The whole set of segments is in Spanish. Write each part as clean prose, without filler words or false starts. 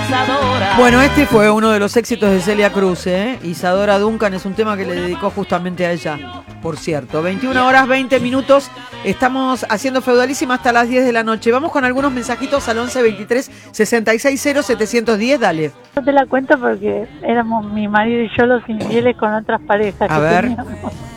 Isadora. Bueno, este fue uno de los éxitos de Celia Cruz, ¿eh? Isadora Duncan es un tema que le dedicó justamente a ella, por cierto. 21 horas 20 minutos, estamos haciendo Feudalísima hasta las 10 de la noche. Vamos con algunos mensajitos al 11 23 66 0 710, dale. No te la cuento porque éramos mi marido y yo los infieles con otras parejas. A ver. Teníamos.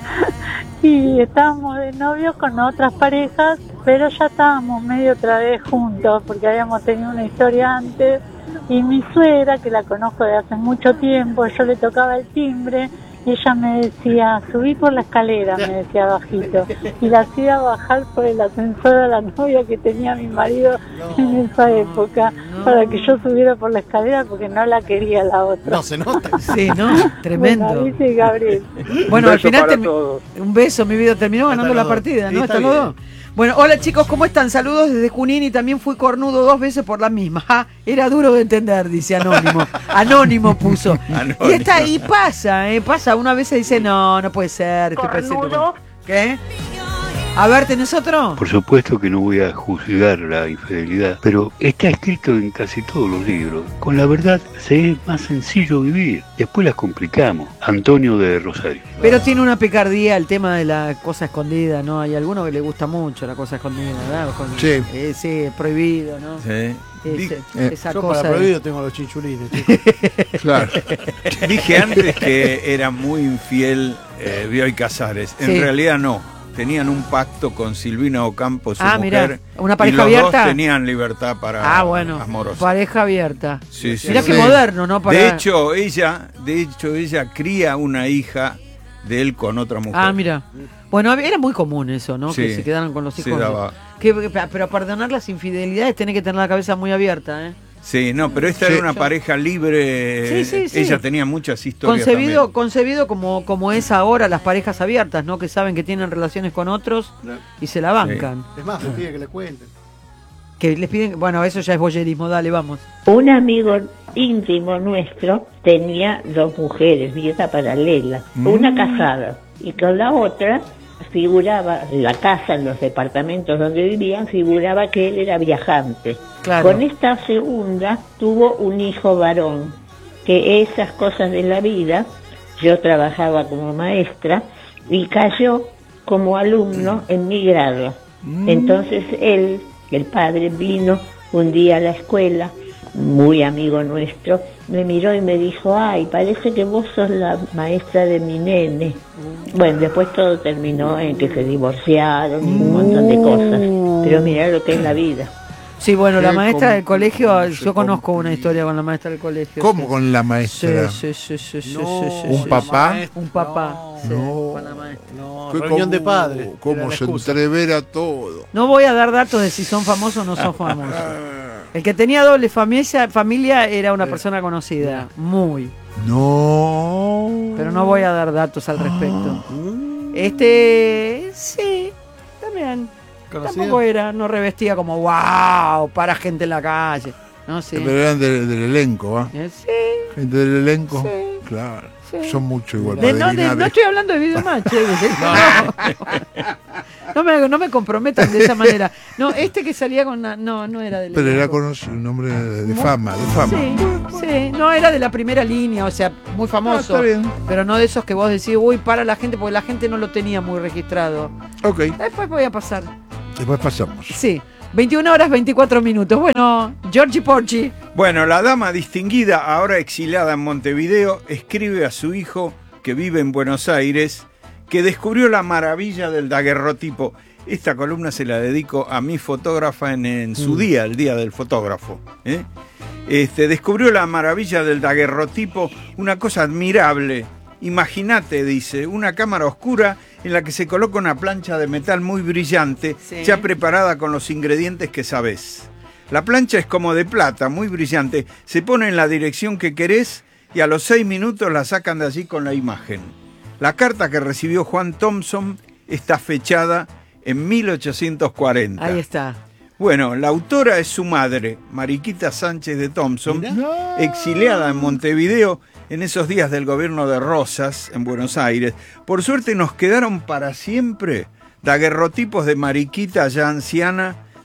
Y estábamos de novios con otras parejas, pero ya estábamos medio otra vez juntos porque habíamos tenido una historia antes. Y mi suegra, que la conozco de hace mucho tiempo, yo le tocaba el timbre y ella me decía, subí por la escalera, me decía bajito, y la hacía bajar por el ascensor a la novia que tenía mi marido en esa época, para que yo subiera por la escalera porque no la quería la otra. No se nota. Sí, ¿no? Tremendo. Bueno, dice Gabriel. Bueno, al final un beso, mi vida, terminó ganando la partida, ¿no? ¿Están los dos? Bueno, hola chicos, ¿cómo están? Saludos desde Junín y también fui cornudo 2 veces por la misma. Ah, era duro de entender, dice Anónimo. Anónimo puso. Anónimo. Y está ahí pasa, una vez se dice, no puede ser. Cornudo. ¿Qué? A ver, ¿tenés otro? Por supuesto que no voy a juzgar la infidelidad, pero está escrito en casi todos los libros. Con la verdad se es más sencillo vivir, después las complicamos. Antonio de Rosario. Pero tiene una picardía el tema de la cosa escondida, ¿no? Hay alguno que le gusta mucho la cosa escondida, ¿verdad? Sí. Sí, prohibido, ¿no? Sí. Esa Yo cosa para prohibido tengo los chinchulines, chicos. Claro. Dije antes que era muy infiel Bioy Casares. En Sí. realidad no. Tenían un pacto con Silvina Ocampo, su mujer. Mirá, ¿una y pareja los abierta? dos tenían libertad para bueno, amorosa. pareja abierta. Sí, sí, Mirá sí. qué moderno, ¿no? De hecho, ella cría una hija de él con otra mujer. Mira. Bueno, era muy común eso, ¿no? Sí, Que se quedaran con los hijos. se daba. Pero perdonar las infidelidades tenés que tener la cabeza muy abierta, ¿eh? Sí, no, pero esta era una pareja libre. Sí. Ella tenía muchas historias también. Concebido como es ahora las parejas abiertas, ¿no? Que saben que tienen relaciones con otros y se la bancan. Es más, me pide que le cuenten. Que les piden, bueno, eso ya es voyerismo, dale, vamos. Un amigo íntimo nuestro tenía 2 mujeres, vida paralela, una casada y con la otra figuraba, la casa, en los departamentos donde vivían, figuraba que él era viajante. Claro. Con esta segunda tuvo un hijo varón, que esas cosas de la vida, yo trabajaba como maestra y cayó como alumno en mi grado. Entonces él, el padre, vino un día a la escuela, muy amigo nuestro, me miró y me dijo, ay, parece que vos sos la maestra de mi nene. Bueno, después todo terminó en que se divorciaron y un montón de cosas, pero mirá lo que es la vida. Sí, bueno, la maestra del colegio, yo conozco una historia con la maestra del colegio. ¿Cómo con la maestra? Sí. ¿Un papá? Un papá. Sí, No. con la maestra. No, Fue reunión de padres. ¿Cómo Era la se excusa. entrevera todo? No voy a dar datos de si son famosos o no son famosos. El que tenía doble familia era una persona conocida, muy. No. Pero no voy a dar datos al respecto. Sí, también. ¿Conocida? Tampoco no revestía como wow, para gente en la calle. No sé. Pero eran del elenco, ¿va? Sí. Gente del elenco. Sí. Claro. Sí. Son mucho igual. No estoy hablando de Videomatch. No me comprometan de esa manera. No, este que salía con no era del Pero era elenco. conocido, un hombre de fama, Sí, no era de la primera línea, o sea, muy famoso. está bien. Pero no de esos que vos decís, uy, para la gente, porque la gente no lo tenía muy registrado. Ok, Después voy a pasar. después pasamos. Sí, 21 horas 24 minutos. Bueno, Georgie Porchi. Bueno, la dama distinguida, ahora exiliada en Montevideo, escribe a su hijo, que vive en Buenos Aires, que descubrió la maravilla del daguerrotipo. Esta columna se la dedico a mi fotógrafa en su día, el día del fotógrafo. Descubrió la maravilla del daguerrotipo, una cosa admirable. Imagínate, dice, una cámara oscura en la que se coloca una plancha de metal muy brillante, Sí. ya preparada con los ingredientes que sabés. La plancha es como de plata, muy brillante. Se pone en la dirección que querés y a los 6 minutos la sacan de allí con la imagen. La carta que recibió Juan Thompson está fechada en 1840. Ahí está. Bueno, la autora es su madre, Mariquita Sánchez de Thompson, exiliada en Montevideo en esos días del gobierno de Rosas, en Buenos Aires. Por suerte nos quedaron para siempre daguerrotipos de Mariquita ya anciana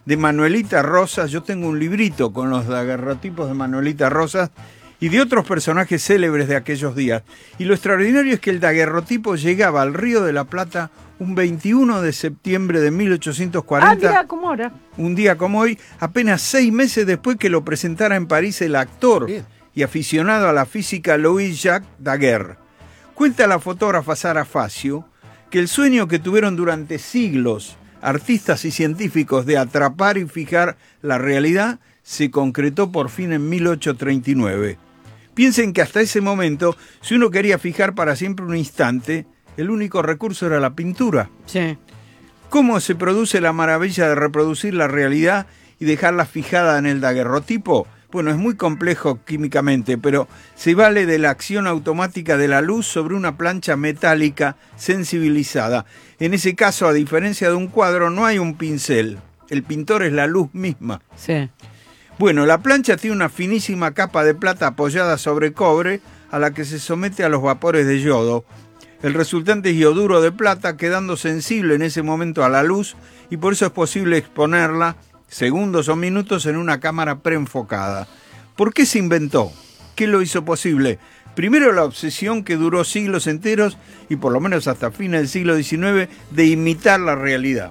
de Manuelita Rosas. Yo tengo un librito con los daguerrotipos de Manuelita Rosas y de otros personajes célebres de aquellos días. Y lo extraordinario es que el daguerrotipo llegaba al Río de la Plata un 21 de septiembre de 1840. mira, como ahora. Un día como hoy, apenas 6 meses después que lo presentara en París el actor Bien. y aficionado a la física Louis-Jacques Daguerre. Cuenta la fotógrafa Sara Facio que el sueño que tuvieron durante siglos artistas y científicos de atrapar y fijar la realidad se concretó por fin en 1839. Piensen que hasta ese momento, si uno quería fijar para siempre un instante, el único recurso era la pintura. Sí. ¿Cómo se produce la maravilla de reproducir la realidad y dejarla fijada en el daguerrotipo? Bueno, es muy complejo químicamente, pero se vale de la acción automática de la luz sobre una plancha metálica sensibilizada. En ese caso, a diferencia de un cuadro, no hay un pincel. El pintor es la luz misma. Sí. Bueno, la plancha tiene una finísima capa de plata apoyada sobre cobre a la que se somete a los vapores de yodo. El resultante es yoduro de plata, quedando sensible en ese momento a la luz, y por eso es posible exponerla segundos o minutos en una cámara preenfocada. ¿Por qué se inventó? ¿Qué lo hizo posible? Primero, la obsesión que duró siglos enteros, y por lo menos hasta fines del siglo XIX, de imitar la realidad.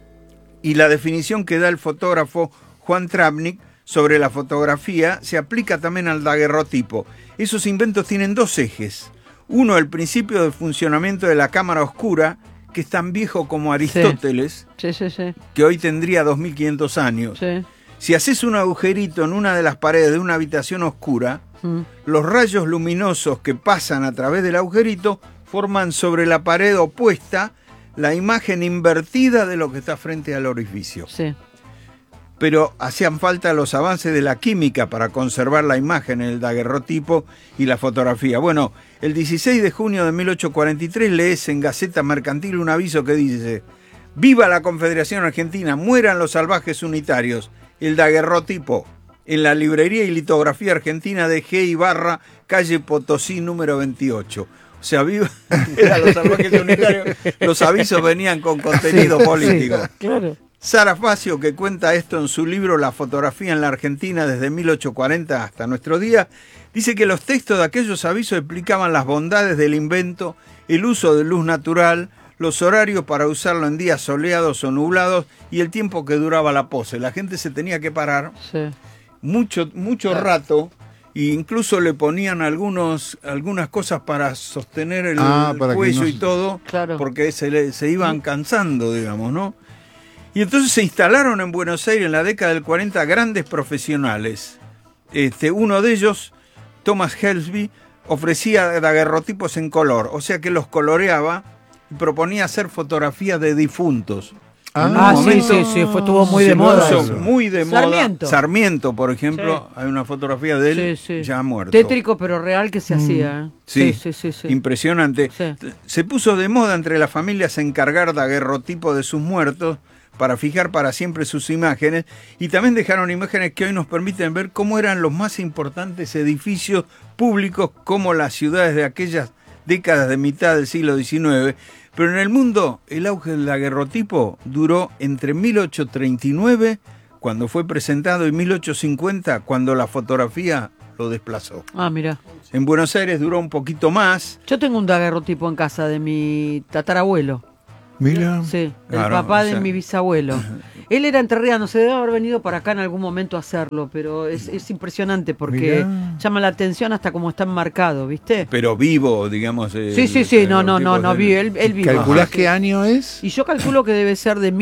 Y la definición que da el fotógrafo Juan Travnik sobre la fotografía se aplica también al daguerrotipo. Esos inventos tienen dos ejes. Uno, el principio de funcionamiento de la cámara oscura, que es tan viejo como Aristóteles, Sí. que hoy tendría 2500 años. Sí. Si haces un agujerito en una de las paredes de una habitación oscura, los rayos luminosos que pasan a través del agujerito forman sobre la pared opuesta la imagen invertida de lo que está frente al orificio. Sí. Pero hacían falta los avances de la química para conservar la imagen en el daguerrotipo y la fotografía. Bueno, el 16 de junio de 1843 lees en Gaceta Mercantil un aviso que dice: ¡Viva la Confederación Argentina! ¡Mueran los salvajes unitarios! El daguerrotipo en la librería y litografía argentina de G. Ibarra, calle Potosí, número 28. O sea, viva eran los salvajes unitarios. Los avisos venían con contenido político. Sí, claro. Sara Facio, que cuenta esto en su libro La fotografía en la Argentina desde 1840 hasta nuestro día, dice que los textos de aquellos avisos explicaban las bondades del invento, el uso de luz natural, los horarios para usarlo en días soleados o nublados y el tiempo que duraba la pose. La gente se tenía que parar mucho rato, e incluso le ponían algunas cosas para sostener el para cuello que no y todo, Claro. porque se iban cansando, digamos, ¿no? Y entonces se instalaron en Buenos Aires en la década del 40 grandes profesionales. Uno de ellos, Thomas Helsby, ofrecía daguerrotipos en color, o sea que los coloreaba y proponía hacer fotografías de difuntos. Estuvo muy Se de moda. puso eso. muy de moda. Sarmiento. Sarmiento, por ejemplo, Sí. hay una fotografía de él Sí. ya muerto. Tétrico pero real que se hacía. Sí, Sí. impresionante. Sí. Se puso de moda entre las familias encargar daguerrotipos de sus muertos para fijar para siempre sus imágenes, y también dejaron imágenes que hoy nos permiten ver cómo eran los más importantes edificios públicos, como las ciudades de aquellas décadas de mitad del siglo XIX. Pero en el mundo el auge del daguerrotipo duró entre 1839, cuando fue presentado, y 1850, cuando la fotografía lo desplazó. Ah, mira. En Buenos Aires duró un poquito más. Yo tengo un daguerrotipo en casa de mi tatarabuelo. Mira. Sí, del Claro, papá o sea. de mi bisabuelo. Él era entrerriano, se debe haber venido para acá en algún momento a hacerlo, pero es impresionante porque Mirá. llama la atención hasta cómo está enmarcado, ¿viste? Pero vivo, digamos. Sí, no, vi, él vivo. ¿Calculás Ajá. qué año es? Y yo calculo que debe ser de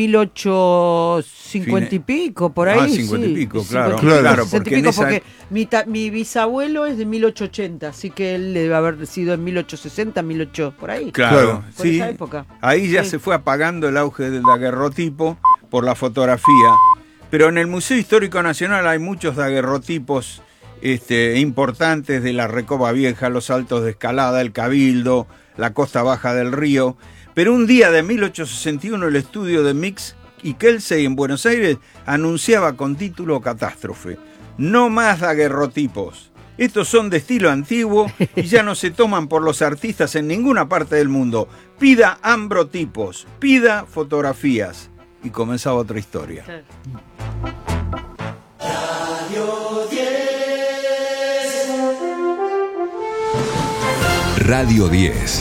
1850 y pico, por ahí. 50 y sí. pico, claro. 50 y Claro, 60 porque y pico, en esa- porque mi bisabuelo es de 1880, así que él debe haber sido en 1860, 1800, por ahí. Claro, Por sí. esa época. Ahí ya Sí. se fue apagando el auge del daguerrotipo por la fotografía. Pero en el Museo Histórico Nacional hay muchos daguerrotipos importantes de la Recoba Vieja, los Altos de Escalada, el Cabildo, la costa baja del río. Pero un día de 1861 el estudio de Mix y Kelsey en Buenos Aires anunciaba con título Catástrofe: no más daguerrotipos. Estos son de estilo antiguo y ya no se toman por los artistas en ninguna parte del mundo. Pida ambrotipos, pida fotografías. Y comenzaba otra historia. Sí. Radio 10.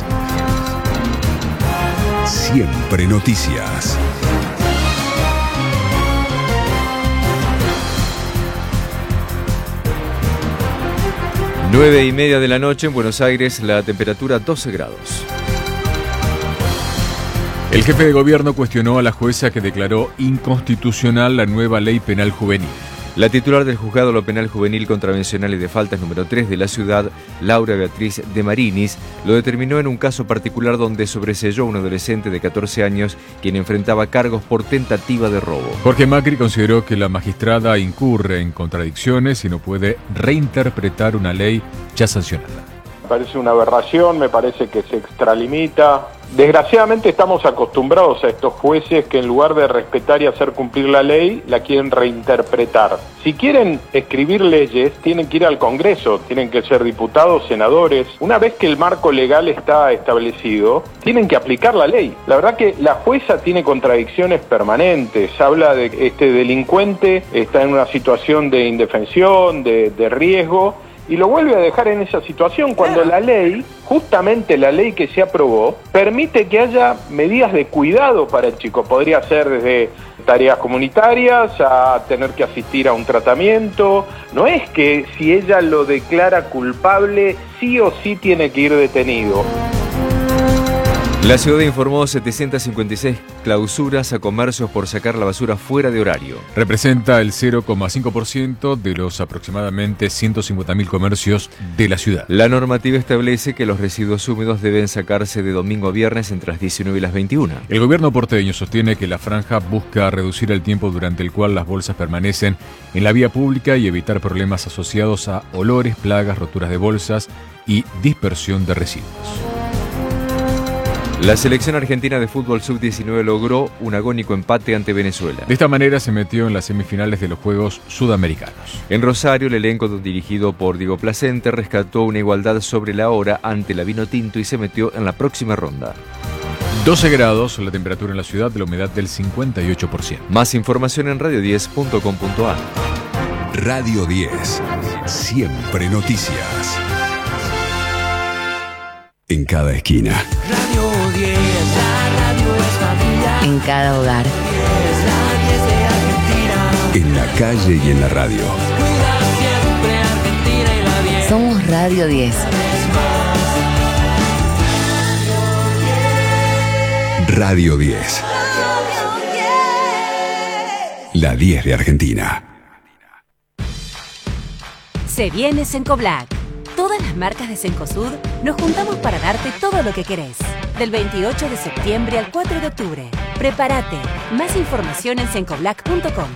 Siempre noticias. Nueve y media de la noche en Buenos Aires, la temperatura 12 grados. El jefe de gobierno cuestionó a la jueza que declaró inconstitucional la nueva ley penal juvenil. La titular del Juzgado Lo Penal Juvenil, Contravencional y de Faltas número 3 de la ciudad, Laura Beatriz de Marinis, lo determinó en un caso particular donde sobreseyó a un adolescente de 14 años quien enfrentaba cargos por tentativa de robo. Jorge Macri consideró que la magistrada incurre en contradicciones y no puede reinterpretar una ley ya sancionada. Me parece una aberración, me parece que se extralimita. Desgraciadamente estamos acostumbrados a estos jueces que en lugar de respetar y hacer cumplir la ley, la quieren reinterpretar. Si quieren escribir leyes, tienen que ir al Congreso, tienen que ser diputados, senadores. Una vez que el marco legal está establecido, tienen que aplicar la ley. La verdad que la jueza tiene contradicciones permanentes. Habla de que este delincuente está en una situación de indefensión, de riesgo, y lo vuelve a dejar en esa situación cuando la ley, justamente la ley que se aprobó, permite que haya medidas de cuidado para el chico. Podría ser desde tareas comunitarias a tener que asistir a un tratamiento. No es que si ella lo declara culpable, sí o sí tiene que ir detenido. La ciudad informó 756 clausuras a comercios por sacar la basura fuera de horario. Representa el 0,5% de los aproximadamente 150.000 comercios de la ciudad. La normativa establece que los residuos húmedos deben sacarse de domingo a viernes entre las 19 y las 21. El gobierno porteño sostiene que la franja busca reducir el tiempo durante el cual las bolsas permanecen en la vía pública y evitar problemas asociados a olores, plagas, roturas de bolsas y dispersión de residuos. La selección argentina de fútbol sub-19 logró un agónico empate ante Venezuela. De esta manera se metió en las semifinales de los Juegos Sudamericanos. En Rosario, el elenco dirigido por Diego Placente rescató una igualdad sobre la hora ante la Vinotinto y se metió en la próxima ronda. 12 grados la temperatura en la ciudad, de la humedad del 58%. Más información en radio10.com.ar. Radio 10. Siempre noticias. En cada esquina. Radio 10, la radio es familia. En cada hogar. Es la 10 de Argentina. En la calle y en la radio. Cuida siempre Argentina y la 10. Somos Radio 10. Radio 10. La 10 de Argentina. Se viene Cencoblac. Todas las marcas de Cencosud nos juntamos para darte todo lo que querés. Del 28 de septiembre al 4 de octubre. Prepárate. Más información en cencoblac.com.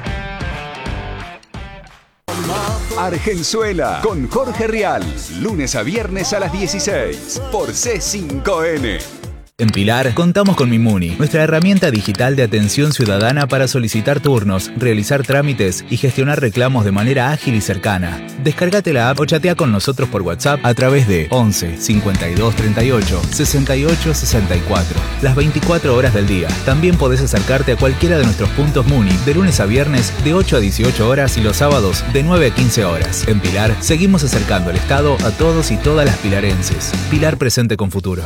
Argenzuela con Jorge Rial. Lunes a viernes a las 16 por C5N. En Pilar, contamos con Mimuni, nuestra herramienta digital de atención ciudadana para solicitar turnos, realizar trámites y gestionar reclamos de manera ágil y cercana. Descárgate la app o chatea con nosotros por WhatsApp a través de 11 52 38 68 64. Las 24 horas del día. También podés acercarte a cualquiera de nuestros puntos Muni de lunes a viernes de 8 a 18 horas y los sábados de 9 a 15 horas. En Pilar, seguimos acercando el Estado a todos y todas las pilarenses. Pilar presente con futuro.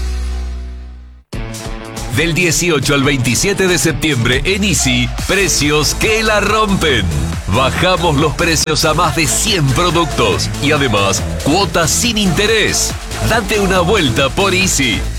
Del 18 al 27 de septiembre en Easy, precios que la rompen. Bajamos los precios a más de 100 productos y además cuotas sin interés. Date una vuelta por Easy.